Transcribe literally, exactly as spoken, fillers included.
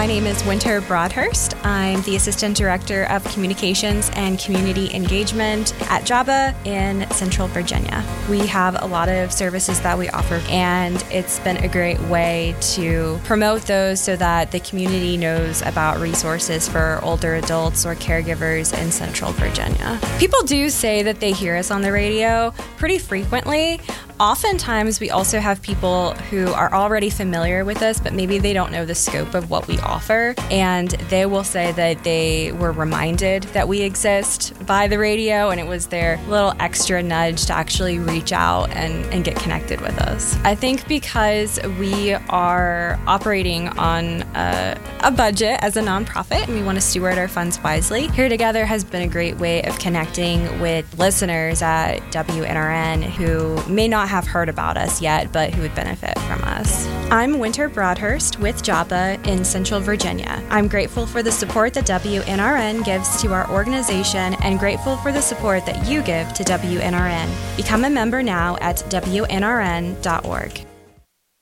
My name is Winter Broadhurst. I'm the Assistant Director of Communications and Community Engagement at JABA in Central Virginia. We have a lot of services that we offer, and it's been a great way to promote those so that the community knows about resources for older adults or caregivers in Central Virginia. People do say that they hear us on the radio pretty frequently. Oftentimes, we also have people who are already familiar with us, but maybe they don't know the scope of what we offer, and they will say that they were reminded that we exist by the radio, and it was their little extra nudge to actually reach out and, and get connected with us. I think because we are operating on a, a budget as a nonprofit, and we want to steward our funds wisely, Here Together has been a great way of connecting with listeners at W N R N who may not have heard about us yet, but who would benefit from us. I'm Winter Broadhurst with JABA in Central Virginia. I'm grateful for the support that W N R N gives to our organization and grateful for the support that you give to W N R N. Become a member now at W N R N dot org.